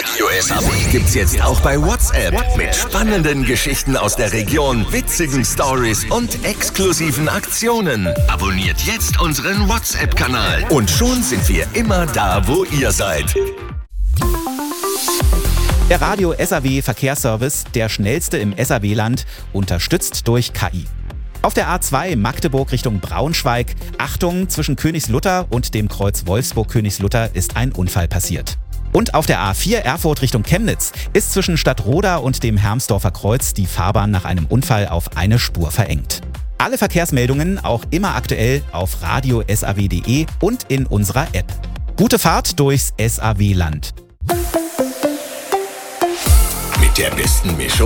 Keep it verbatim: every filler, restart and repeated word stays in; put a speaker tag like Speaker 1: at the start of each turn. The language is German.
Speaker 1: Radio S A W gibt's jetzt auch bei WhatsApp. Mit spannenden Geschichten aus der Region, witzigen Stories und exklusiven Aktionen. Abonniert jetzt unseren WhatsApp-Kanal. Und schon sind wir immer da, wo ihr seid.
Speaker 2: Der Radio S A W Verkehrsservice, der schnellste im S A W-Land, unterstützt durch K I. Auf der A zwei Magdeburg Richtung Braunschweig, Achtung, zwischen Königslutter und dem Kreuz Wolfsburg-Königslutter ist ein Unfall passiert. Und auf der A vier Erfurt Richtung Chemnitz ist zwischen Stadtroda und dem Hermsdorfer Kreuz die Fahrbahn nach einem Unfall auf eine Spur verengt. Alle Verkehrsmeldungen auch immer aktuell auf radio S A W punkt de und in unserer App. Gute Fahrt durchs S A W-Land.
Speaker 1: Mit der besten Mischung